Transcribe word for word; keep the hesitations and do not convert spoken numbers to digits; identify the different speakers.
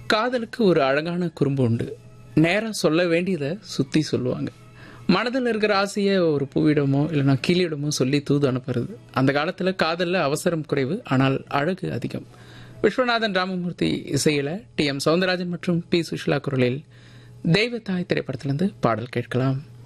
Speaker 1: காதலுக்கு ஒரு அழகான குறும்பு உண்டு. நேரம் சொல்ல வேண்டியதை சுத்தி சொல்லுவாங்க. மனதில் இருக்கிற ஆசையை ஒரு பூவிடமோ இல்லைனா கிளியிடமோ சொல்லி தூது அனுப்புறது. அந்த காலத்துல காதல்ல அவசரம் குறைவு, ஆனால் அழகு அதிகம். விஸ்வநாதன் ராமமூர்த்தி இசையில டி எம் சௌந்தரராஜன் மற்றும் பி சுஷிலா குரலில் தெய்வத்தாய் திரைப்படத்திலிருந்து பாடல் கேட்கலாம்.